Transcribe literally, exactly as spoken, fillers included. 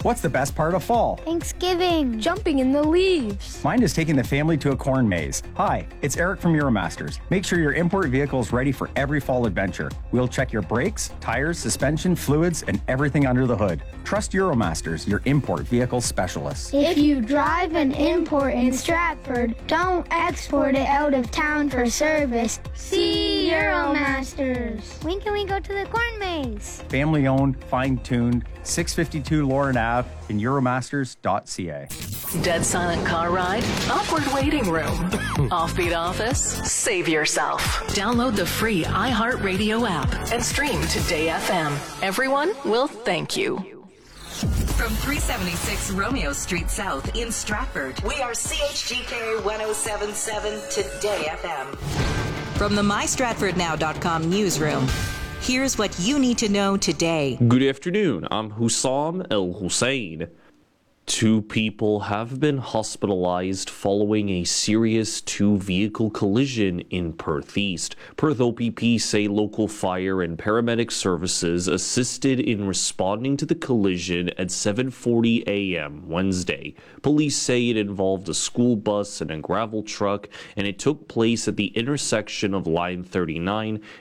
What's the best part of fall? Thanksgiving. Jumping in the leaves. Mine is taking the family to a corn maze. Hi, it's Eric from Euromasters. Make sure your import vehicle is ready for every fall adventure. We'll check your brakes, tires, suspension, fluids, and everything under the hood. Trust Euromasters, your import vehicle specialist. If you drive an import in Stratford, don't export it out of town for service. See Euromasters. When can we go to the corn maze? Family owned, fine tuned, six fifty-two Lauren Ave in euromasters dot c a. Dead silent car ride? Awkward waiting room. Offbeat office? Save yourself. Download the free iHeartRadio app and stream Today F M. Everyone will thank you. From three seventy-six Romeo Street South in Stratford, we are C H G K one oh seven point seven Today F M. From the my stratford now dot com newsroom, here's what you need to know today. Good afternoon. I'm Hussam El Hussein. Two people have been hospitalized following a serious two-vehicle collision in Perth East. Perth O P P say local fire and paramedic services assisted in responding to the collision at seven forty a.m. Wednesday. Police say it involved a school bus and a gravel truck, and it took place at the intersection of Line thirty-nine